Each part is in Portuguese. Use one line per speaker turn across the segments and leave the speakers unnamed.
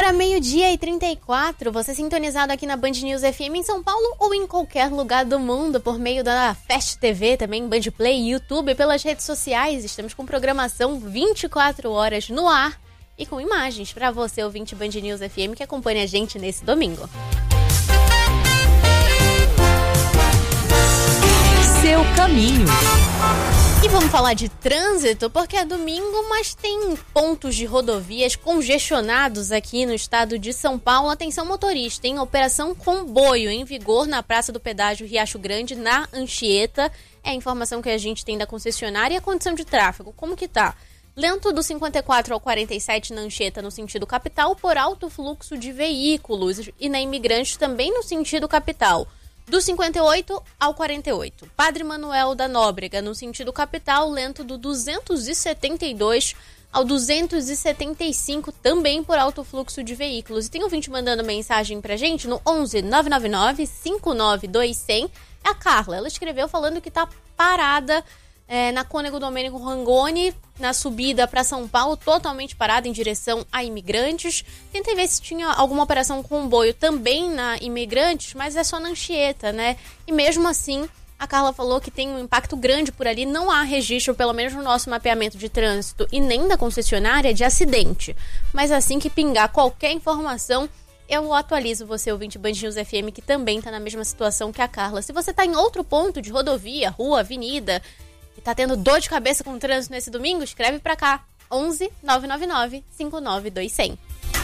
Agora, 12h34, você sintonizado aqui na Band News FM em São Paulo ou em qualquer lugar do mundo por meio da Fast TV, também Band Play, YouTube, pelas redes sociais. Estamos com programação 24 horas no ar e com imagens para você, ouvinte Band News FM, que acompanha a gente nesse domingo.
Seu caminho.
E vamos falar de trânsito, porque é domingo, mas tem pontos de rodovias congestionados aqui no estado de São Paulo. Atenção motorista, em Operação Comboio em vigor na Praça do Pedágio Riacho Grande, na Anchieta. É a informação que a gente tem da concessionária. E a condição de tráfego, como que tá? Lento do 54 ao 47 na Anchieta, no sentido capital, por alto fluxo de veículos. E na Imigrantes também no sentido capital. Do 58 ao 48. Padre Manuel da Nóbrega, no sentido capital, lento do 272 ao 275, também por alto fluxo de veículos. E tem ouvinte mandando mensagem pra gente no 11 999 592 100. É a Carla, ela escreveu falando que tá parada na Cônego Domênico Rangoni, na subida para São Paulo, totalmente parada em direção a Imigrantes. Tentei ver se tinha alguma operação comboio também na Imigrantes, mas é só na Anchieta, né? E mesmo assim, a Carla falou que tem um impacto grande por ali. Não há registro, pelo menos no nosso mapeamento de trânsito e nem da concessionária, de acidente. Mas assim que pingar qualquer informação, eu atualizo você, ouvinte Band News FM, que também está na mesma situação que a Carla. Se você está em outro ponto de rodovia, rua, avenida, e tá tendo dor de cabeça com o trânsito nesse domingo, escreve pra cá, 11 999 592 100.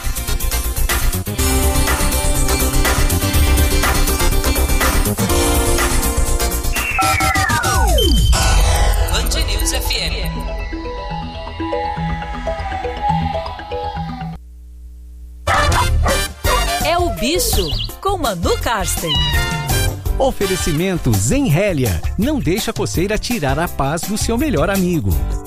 Band News FM. É o Bicho, com Manu Karsten.
Oferecimento Zenrélia. Não deixa a coceira tirar a paz do seu melhor amigo.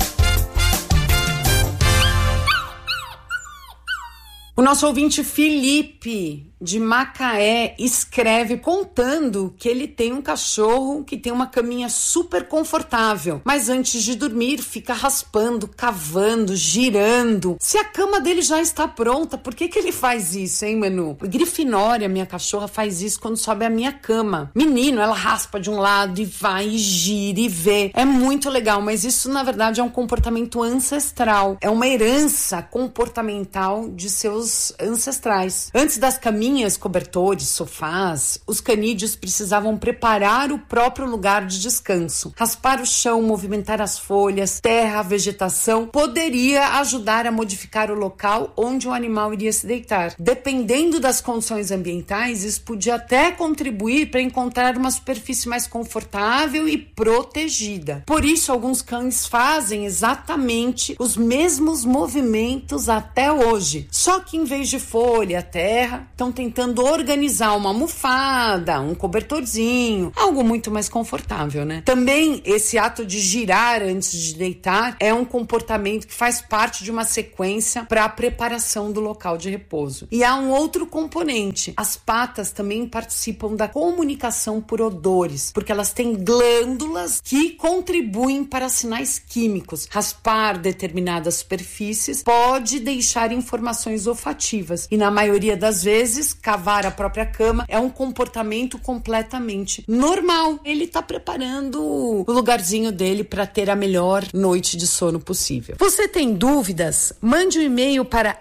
O nosso ouvinte Felipe, de Macaé, escreve contando que ele tem um cachorro que tem uma caminha super confortável, mas antes de dormir fica raspando, cavando, girando. Se a cama dele já está pronta, por que ele faz isso, hein, Manu? Grifinória, minha cachorra, faz isso quando sobe a minha cama. Menino, ela raspa de um lado e vai, e gira e vê. É muito legal, mas isso na verdade é um comportamento ancestral. É uma herança comportamental de seus ancestrais. Antes das caminhas, cobertores, sofás, os canídeos precisavam preparar o próprio lugar de descanso. Raspar o chão, movimentar as folhas, terra, vegetação, poderia ajudar a modificar o local onde o animal iria se deitar. Dependendo das condições ambientais, isso podia até contribuir para encontrar uma superfície mais confortável e protegida. Por isso, alguns cães fazem exatamente os mesmos movimentos até hoje. Só que em vez de folha, terra, estão tentando organizar uma almofada, um cobertorzinho, algo muito mais confortável, né? Também esse ato de girar antes de deitar é um comportamento que faz parte de uma sequência para a preparação do local de repouso. E há um outro componente. As patas também participam da comunicação por odores, porque elas têm glândulas que contribuem para sinais químicos. Raspar determinadas superfícies pode deixar informações olfativas e, na maioria das vezes, cavar a própria cama é um comportamento completamente normal. Ele está preparando o lugarzinho dele para ter a melhor noite de sono possível. Você tem dúvidas? Mande um e-mail para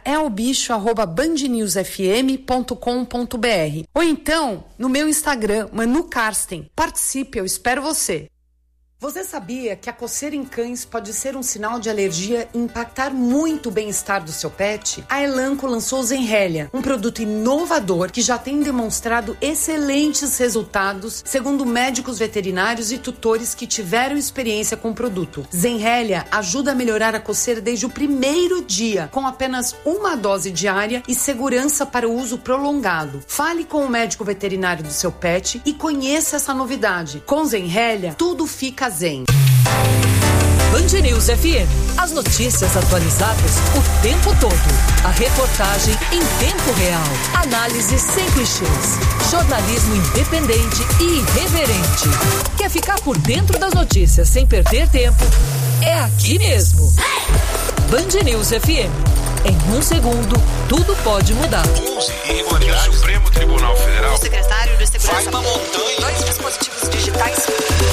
elbicho@bandnewsfm.com.br ou então no meu Instagram, Manu Karsten. Participe, eu espero você. Você sabia que a coceira em cães pode ser um sinal de alergia e impactar muito o bem-estar do seu pet? A Elanco lançou o Zenrélia, um produto inovador que já tem demonstrado excelentes resultados, segundo médicos veterinários e tutores que tiveram experiência com o produto. Zenrélia ajuda a melhorar a coceira desde o primeiro dia, com apenas uma dose diária e segurança para o uso prolongado. Fale com o médico veterinário do seu pet e conheça essa novidade. Com Zenrélia, tudo fica zen.
Band News FM. As notícias atualizadas o tempo todo. A reportagem em tempo real. Análise sem clichês. Jornalismo independente e irreverente. Quer ficar por dentro das notícias sem perder tempo? É aqui mesmo. Band News FM. Em um segundo, tudo pode mudar.
11 irregularidades. O Supremo Tribunal Federal.
O secretário de Segurança.
Vai uma montanha.
2 dispositivos digitais.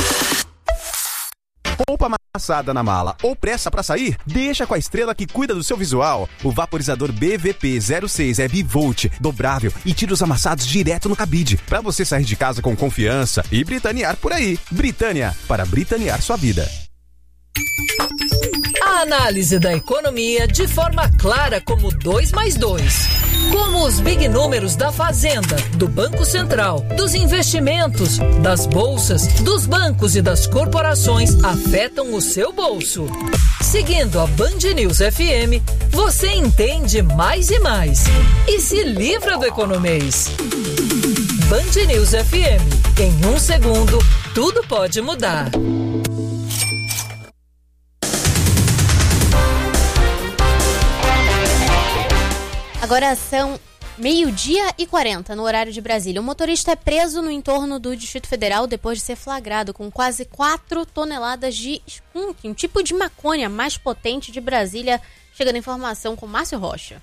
Roupa amassada na mala ou pressa pra sair? Deixa com a Estrela que cuida do seu visual. O vaporizador BVP06 é bivolt, dobrável e tira os amassados direto no cabide, pra você sair de casa com confiança e britanear por aí. Britânia, para britanear sua vida.
A análise da economia de forma clara como 2 mais 2. Como os big números da Fazenda, do Banco Central, dos investimentos, das bolsas, dos bancos e das corporações afetam o seu bolso. Seguindo a Band News FM, você entende mais e mais. E se livra do economês. Band News FM. Em um segundo, tudo pode mudar.
Agora são 12h40 no horário de Brasília. O motorista é preso no entorno do Distrito Federal depois de ser flagrado com quase 4 toneladas de skunk, um tipo de maconha mais potente de Brasília. Chegando a informação com Márcio Rocha.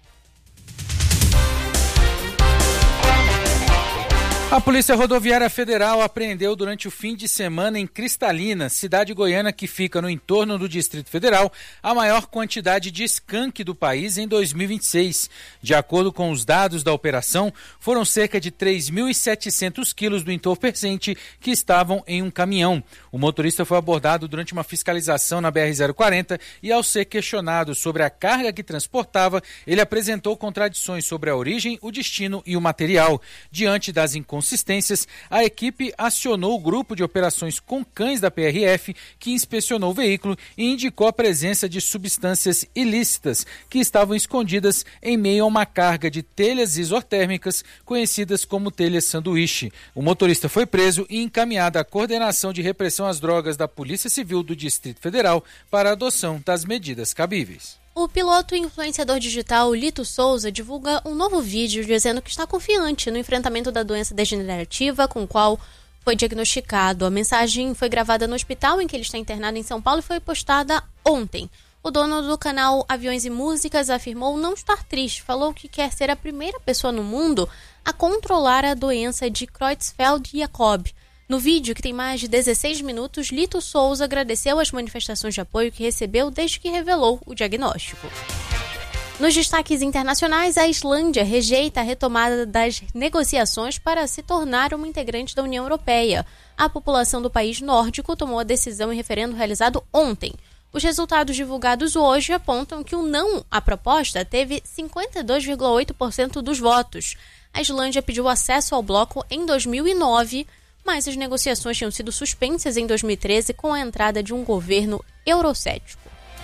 A Polícia Rodoviária Federal apreendeu durante o fim de semana em Cristalina, cidade goiana que fica no entorno do Distrito Federal, a maior quantidade de skunk do país em 2026. De acordo com os dados da operação, foram cerca de 3.700 quilos do entorpecente que estavam em um caminhão. O motorista foi abordado durante uma fiscalização na BR-040 e, ao ser questionado sobre a carga que transportava, ele apresentou contradições sobre a origem, o destino e o material. Diante das inconsistências, a equipe acionou o grupo de operações com cães da PRF, que inspecionou o veículo e indicou a presença de substâncias ilícitas que estavam escondidas em meio a uma carga de telhas isotérmicas conhecidas como telhas sanduíche. O motorista foi preso e encaminhado à Coordenação de Repressão às Drogas da Polícia Civil do Distrito Federal para a adoção das medidas cabíveis.
O piloto e influenciador digital Lito Souza divulga um novo vídeo dizendo que está confiante no enfrentamento da doença degenerativa com o qual foi diagnosticado. A mensagem foi gravada no hospital em que ele está internado em São Paulo e foi postada ontem. O dono do canal Aviões e Músicas afirmou não estar triste, falou que quer ser a primeira pessoa no mundo a controlar a doença de Creutzfeldt-Jakob. No vídeo, que tem mais de 16 minutos, Lito Souza agradeceu as manifestações de apoio que recebeu desde que revelou o diagnóstico. Nos destaques internacionais, a Islândia rejeita a retomada das negociações para se tornar uma integrante da União Europeia. A população do país nórdico tomou a decisão em referendo realizado ontem. Os resultados divulgados hoje apontam que o não à proposta teve 52,8% dos votos. A Islândia pediu acesso ao bloco em 2009, mas as negociações tinham sido suspensas em 2013 com a entrada de um governo eurocético.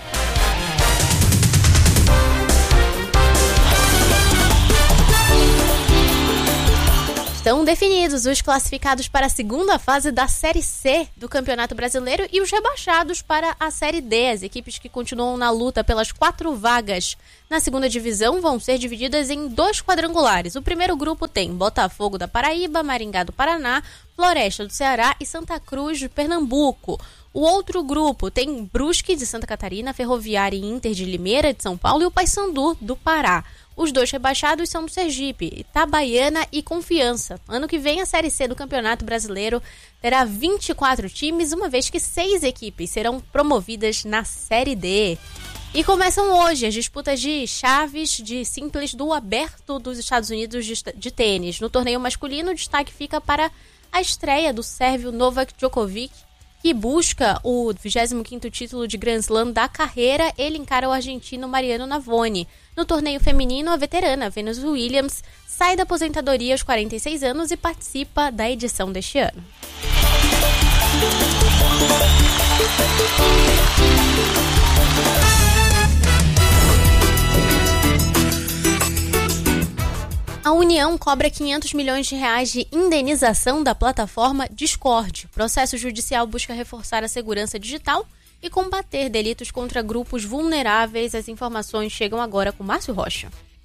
Estão definidos os classificados para a segunda fase da Série C do Campeonato Brasileiro e os rebaixados para a Série D. As equipes que continuam na luta pelas 4 vagas na segunda divisão vão ser divididas em 2 quadrangulares. O primeiro grupo tem Botafogo da Paraíba, Maringá do Paraná, Floresta do Ceará e Santa Cruz de Pernambuco. O outro grupo tem Brusque de Santa Catarina, Ferroviária e Inter de Limeira de São Paulo e o Paysandu do Pará. Os 2 rebaixados são do Sergipe, Itabaiana e Confiança. Ano que vem, a Série C do Campeonato Brasileiro terá 24 times, uma vez que 6 equipes serão promovidas na Série D. E começam hoje as disputas de chaves de simples do Aberto dos Estados Unidos de tênis. No torneio masculino, o destaque fica para a estreia do sérvio Novak Djokovic, que busca o 25º título de Grand Slam da carreira. Ele encara o argentino Mariano Navoni. No torneio feminino, a veterana Venus Williams sai da aposentadoria aos 46 anos e participa da edição deste ano. A União cobra R$500 milhões de indenização da plataforma Discord. O processo judicial busca reforçar a segurança digital e combater delitos contra grupos vulneráveis. As informações chegam agora com Márcio Rocha.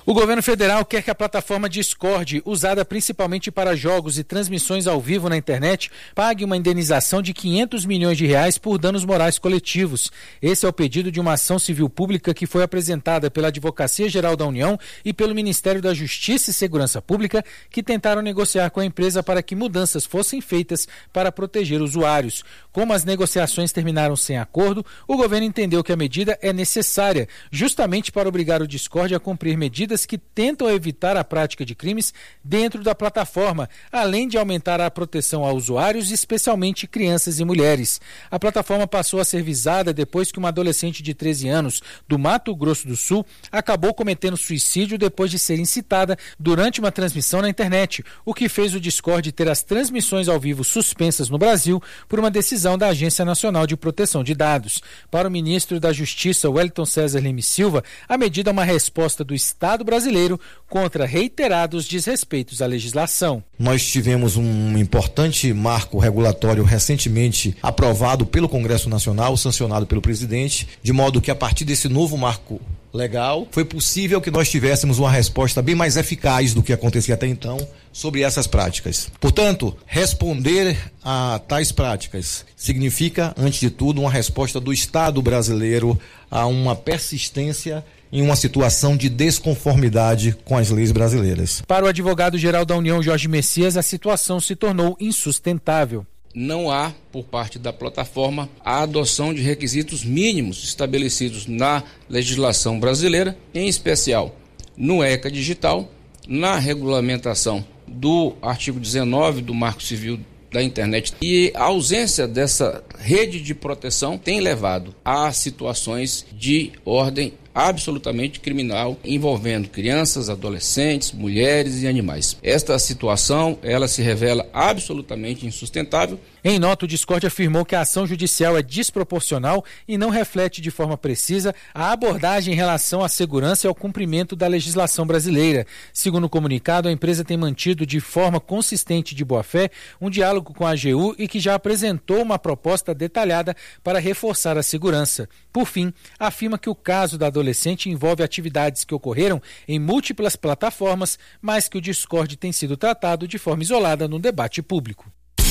O governo federal quer que a plataforma Discord, usada principalmente para jogos e transmissões ao vivo na internet, pague uma indenização de R$500 milhões por danos morais coletivos. Esse é o pedido de uma ação civil pública que foi apresentada pela Advocacia Geral da União e pelo Ministério da Justiça e Segurança Pública, que tentaram negociar com a empresa para que mudanças fossem feitas para proteger usuários. Como as negociações terminaram sem acordo, o governo entendeu que a medida é necessária, justamente para obrigar o Discord a cumprir medidas que tentam evitar a prática de crimes dentro da plataforma, além de aumentar a proteção a usuários, especialmente crianças e mulheres. A plataforma passou a ser visada depois que uma adolescente de 13 anos do Mato Grosso do Sul acabou cometendo suicídio depois de ser incitada durante uma transmissão na internet, o que fez o Discord ter as transmissões ao vivo suspensas no Brasil por uma decisão da Agência Nacional de Proteção de Dados. Para o ministro da Justiça, Wellington César Leme Silva, a medida é uma resposta do Estado brasileiro contra reiterados desrespeitos à legislação.
Nós tivemos um importante marco regulatório recentemente aprovado pelo Congresso Nacional, sancionado pelo presidente, de modo que a partir desse novo marco legal, foi possível que nós tivéssemos uma resposta bem mais eficaz do que acontecia até então sobre essas práticas. Portanto, responder a tais práticas significa, antes de tudo, uma resposta do Estado brasileiro a uma persistência em uma situação de desconformidade com as leis brasileiras.
Para o advogado-geral da União, Jorge Messias, a situação se tornou insustentável.
Não há, por parte da plataforma, a adoção de requisitos mínimos estabelecidos na legislação brasileira, em especial no ECA Digital, na regulamentação do artigo 19 do Marco Civil da Internet. E a ausência dessa rede de proteção tem levado a situações de ordem absolutamente criminal envolvendo crianças, adolescentes, mulheres e animais. Esta situação, ela se revela absolutamente insustentável.
Em nota, o Discord afirmou que a ação judicial é desproporcional e não reflete de forma precisa a abordagem em relação à segurança e ao cumprimento da legislação brasileira. Segundo o comunicado, a empresa tem mantido de forma consistente e de boa-fé um diálogo com a AGU e que já apresentou uma proposta detalhada para reforçar a segurança. Por fim, afirma que o caso da adolescente envolve atividades que ocorreram em múltiplas plataformas, mas que o Discord tem sido tratado de forma isolada no debate público.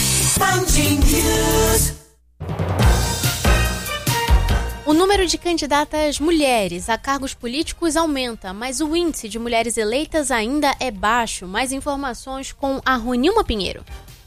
O número de candidatas mulheres a cargos políticos aumenta, mas o índice de mulheres eleitas ainda é baixo. Mais informações com a Ronilma Pinheiro.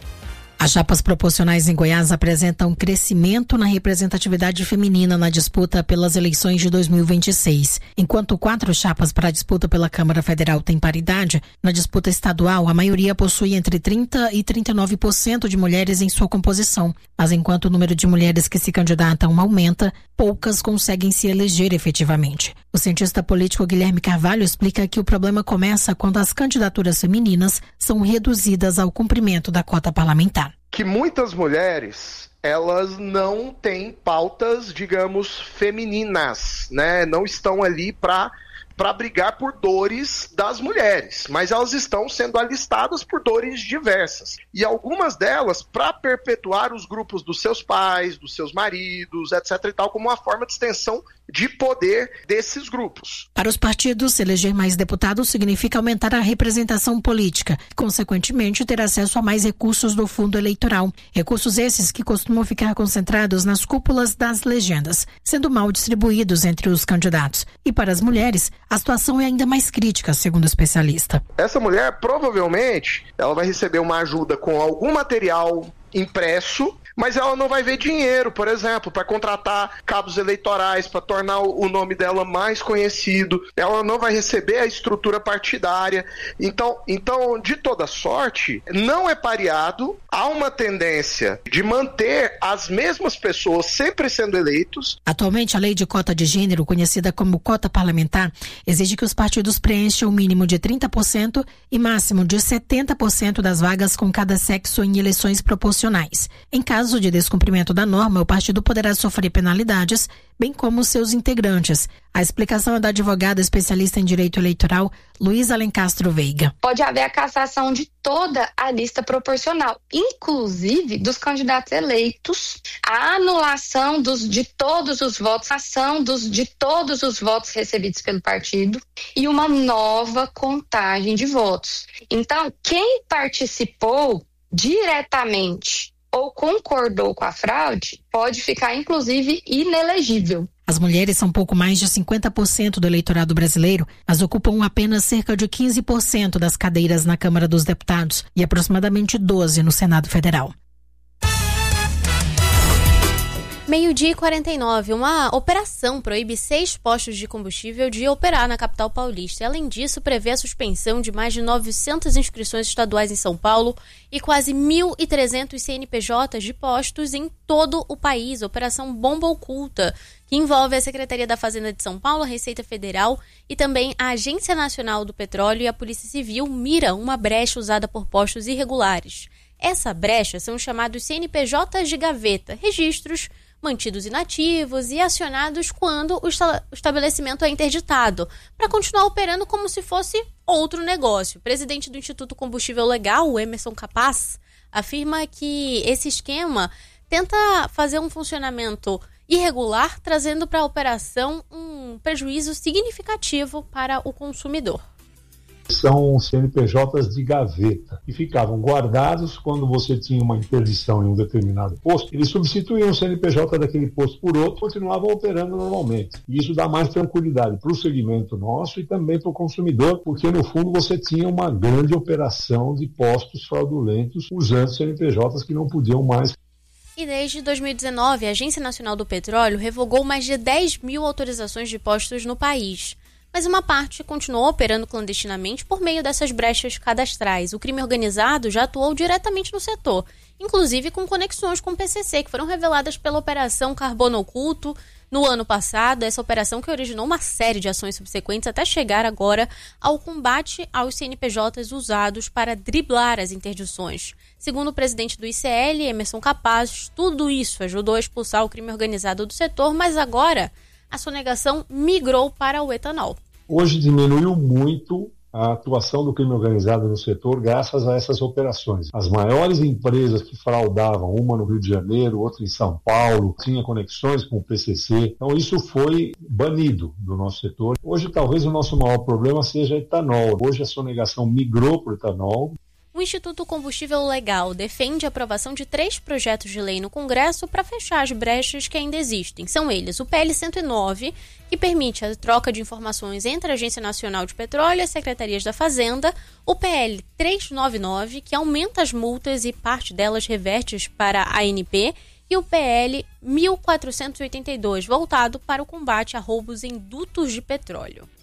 As chapas proporcionais em Goiás apresentam um crescimento na representatividade feminina na disputa pelas eleições de 2026. Enquanto 4 chapas para a disputa pela Câmara Federal têm paridade, na disputa estadual a maioria possui entre 30% e 39% de mulheres em sua composição. Mas enquanto o número de mulheres que se candidatam aumenta, poucas conseguem se eleger efetivamente. O cientista político Guilherme Carvalho explica que o problema começa quando as candidaturas femininas são reduzidas ao cumprimento da cota parlamentar.
Que muitas mulheres, elas não têm pautas, digamos, femininas, né? Não estão ali para brigar por dores das mulheres, mas elas estão sendo alistadas por dores diversas. E algumas delas para perpetuar os grupos dos seus pais, dos seus maridos, etc. e tal, como uma forma de extensão de poder desses grupos.
Para os partidos, eleger mais deputados significa aumentar a representação política e, consequentemente, ter acesso a mais recursos do fundo eleitoral. Recursos esses que costumam ficar concentrados nas cúpulas das legendas, sendo mal distribuídos entre os candidatos. E para as mulheres, a situação é ainda mais crítica, segundo o especialista.
Essa mulher, provavelmente, ela vai receber uma ajuda com algum material impresso, mas ela não vai ver dinheiro, por exemplo, para contratar cabos eleitorais, para tornar o nome dela mais conhecido. Ela não vai receber a estrutura partidária. Então, de toda sorte, não é pareado. Há uma tendência de manter as mesmas pessoas sempre sendo eleitos.
Atualmente, a lei de cota de gênero, conhecida como cota parlamentar, exige que os partidos preencham o mínimo de 30% e máximo de 70% das vagas com cada sexo em eleições proporcionais. Em caso caso de descumprimento da norma, o partido poderá sofrer penalidades, bem como seus integrantes. A explicação é da advogada especialista em direito eleitoral, Luísa Alencastro Veiga.
Pode haver a cassação de toda a lista proporcional, inclusive dos candidatos eleitos, a anulação de todos os votos, a ação de todos os votos recebidos pelo partido e uma nova contagem de votos. Então, quem participou diretamente ou concordou com a fraude pode ficar, inclusive, inelegível.
As mulheres são pouco mais de 50% do eleitorado brasileiro, mas ocupam apenas cerca de 15% das cadeiras na Câmara dos Deputados e aproximadamente 12% no Senado Federal.
12h49, uma operação proíbe 6 postos de combustível de operar na capital paulista. Além disso, prevê a suspensão de mais de 900 inscrições estaduais em São Paulo e quase 1.300 CNPJs de postos em todo o país. Operação Bomba Oculta, que envolve a Secretaria da Fazenda de São Paulo, a Receita Federal e também a Agência Nacional do Petróleo e a Polícia Civil, mira uma brecha usada por postos irregulares. Essa brecha são chamados CNPJs de gaveta, registros mantidos inativos e acionados quando o estabelecimento é interditado, para continuar operando como se fosse outro negócio. O presidente do Instituto Combustível Legal, o Emerson Capaz, afirma que esse esquema tenta fazer um funcionamento irregular, trazendo para a operação um prejuízo significativo para o consumidor.
São CNPJs de gaveta, que ficavam guardados quando você tinha uma interdição em um determinado posto. Eles substituíam o CNPJ daquele posto por outro, continuavam operando normalmente. E isso dá mais tranquilidade para o segmento nosso e também para o consumidor, porque no fundo você tinha uma grande operação de postos fraudulentos usando CNPJs que não podiam mais.
E desde 2019, a Agência Nacional do Petróleo revogou mais de 10 mil autorizações de postos no país. Mas uma parte continuou operando clandestinamente por meio dessas brechas cadastrais. O crime organizado já atuou diretamente no setor, inclusive com conexões com o PCC, que foram reveladas pela Operação Carbono Oculto no ano passado. Essa operação que originou uma série de ações subsequentes até chegar agora ao combate aos CNPJs usados para driblar as interdições. Segundo o presidente do ICL, Emerson Capaz, tudo isso ajudou a expulsar o crime organizado do setor, mas agora a sonegação migrou para o etanol.
Hoje diminuiu muito a atuação do crime organizado no setor graças a essas operações. As maiores empresas que fraudavam, uma no Rio de Janeiro, outra em São Paulo, tinha conexões com o PCC. Então isso foi banido do nosso setor. Hoje talvez o nosso maior problema seja etanol. Hoje a sonegação migrou para o etanol.
O Instituto Combustível Legal defende a aprovação de 3 projetos de lei no Congresso para fechar as brechas que ainda existem. São eles o PL 109, que permite a troca de informações entre a Agência Nacional de Petróleo e as Secretarias da Fazenda, o PL 399, que aumenta as multas e parte delas reverte para a ANP, e o PL 1482, voltado para o combate a roubos em dutos de petróleo.